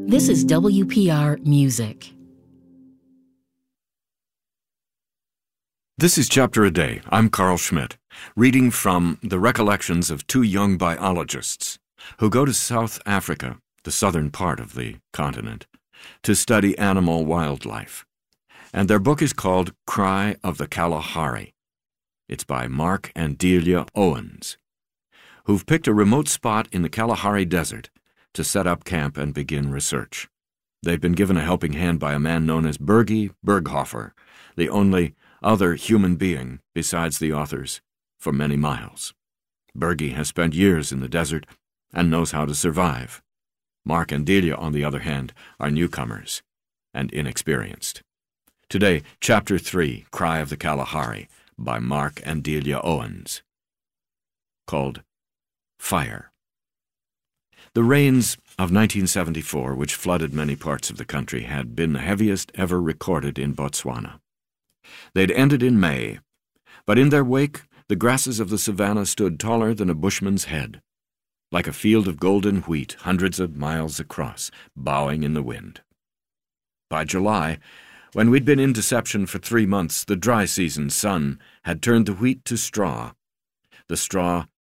This is WPR Music. This is Chapter a Day. I'm Carl Schmidt, reading from the recollections of two young biologists who go to South Africa, the southern part of the continent, to study animal wildlife. And their book is called Cry of the Kalahari. It's by Mark and Delia Owens, who've picked a remote spot in the Kalahari Desert to set up camp and begin research. They've been given a helping hand by a man known as Bergie Berghofer, the only other human being besides the authors for many miles. Bergie has spent years in the desert and knows how to survive. Mark and Delia, on the other hand, are newcomers and inexperienced. Today, Chapter 3, Cry of the Kalahari, by Mark and Delia Owens, called Fire. The rains of 1974, which flooded many parts of the country, had been the heaviest ever recorded in Botswana. They'd ended in May, but in their wake, the grasses of the savannah stood taller than a bushman's head, like a field of golden wheat hundreds of miles across, bowing in the wind. By July, when we'd been in Deception for 3 months, the dry season sun had turned the wheat to straw, the straw